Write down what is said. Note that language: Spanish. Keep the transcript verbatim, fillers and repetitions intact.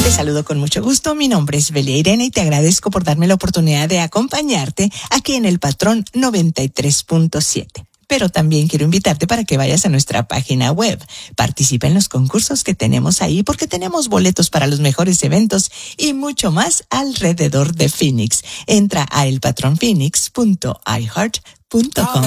Te saludo con mucho gusto, mi nombre es Belia Irene y te agradezco por darme la oportunidad de acompañarte aquí en El Patrón noventa y tres punto siete. Pero también quiero invitarte para que vayas a nuestra página web. Participa en los concursos que tenemos ahí porque tenemos boletos para los mejores eventos y mucho más alrededor de Phoenix. Entra a el patrón phoenix punto i heart punto com.